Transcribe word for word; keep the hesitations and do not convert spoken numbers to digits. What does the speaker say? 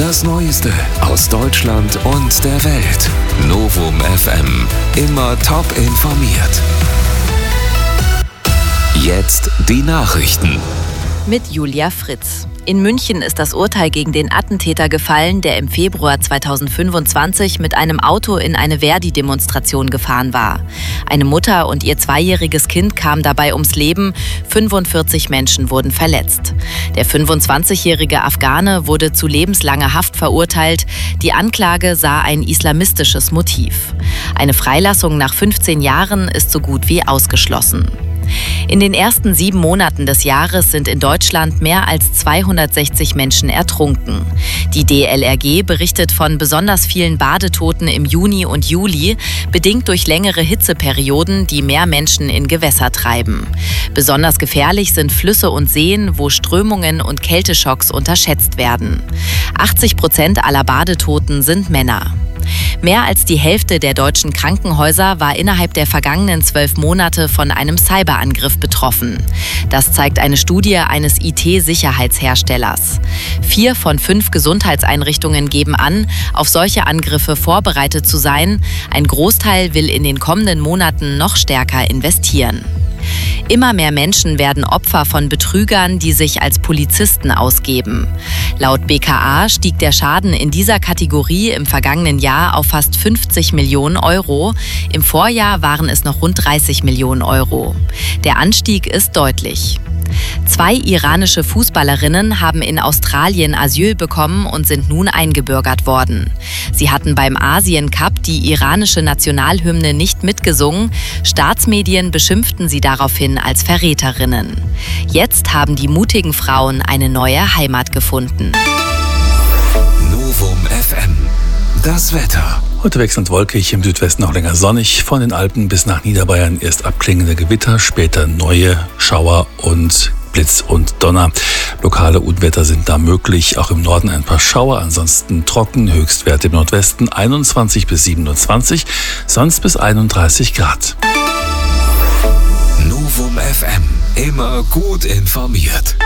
Das Neueste aus Deutschland und der Welt. Novum F M. Immer top informiert. Jetzt die Nachrichten. Mit Julia Fritz. In München ist das Urteil gegen den Attentäter gefallen, der im Februar zweitausendfünfundzwanzig mit einem Auto in eine Verdi-Demonstration gefahren war. Eine Mutter und ihr zweijähriges Kind kamen dabei ums Leben, fünfundvierzig Menschen wurden verletzt. Der fünfundzwanzigjährige Afghane wurde zu lebenslanger Haft verurteilt. Die Anklage sah ein islamistisches Motiv. Eine Freilassung nach fünfzehn Jahren ist so gut wie ausgeschlossen. In den ersten sieben Monaten des Jahres sind in Deutschland mehr als zweihundertsechzig Menschen ertrunken. Die D L R G berichtet von besonders vielen Badetoten im Juni und Juli, bedingt durch längere Hitzeperioden, die mehr Menschen in Gewässer treiben. Besonders gefährlich sind Flüsse und Seen, wo Strömungen und Kälteschocks unterschätzt werden. achtzig Prozent aller Badetoten sind Männer. Mehr als die Hälfte der deutschen Krankenhäuser war innerhalb der vergangenen zwölf Monate von einem Cyberangriff betroffen. Das zeigt eine Studie eines I T-Sicherheitsherstellers. Vier von fünf Gesundheitseinrichtungen geben an, auf solche Angriffe vorbereitet zu sein. Ein Großteil will in den kommenden Monaten noch stärker investieren. Immer mehr Menschen werden Opfer von Betrügern, die sich als Polizisten ausgeben. Laut B K A stieg der Schaden in dieser Kategorie im vergangenen Jahr auf fast fünfzig Millionen Euro. Im Vorjahr waren es noch rund dreißig Millionen Euro. Der Anstieg ist deutlich. Zwei iranische Fußballerinnen haben in Australien Asyl bekommen und sind nun eingebürgert worden. Sie hatten beim Asien-Cup die iranische Nationalhymne nicht mitgesungen. Staatsmedien beschimpften sie daraufhin als Verräterinnen. Jetzt haben die mutigen Frauen eine neue Heimat gefunden. Novum F M. Das Wetter. Heute wechselnd wolkig, im Südwesten auch länger sonnig. Von den Alpen bis nach Niederbayern erst abklingende Gewitter, später neue Schauer und Blitz und Donner. Lokale Unwetter sind da möglich, auch im Norden ein paar Schauer, ansonsten trocken, Höchstwerte im Nordwesten einundzwanzig bis siebenundzwanzig, sonst bis einunddreißig Grad. Novum F M, immer gut informiert.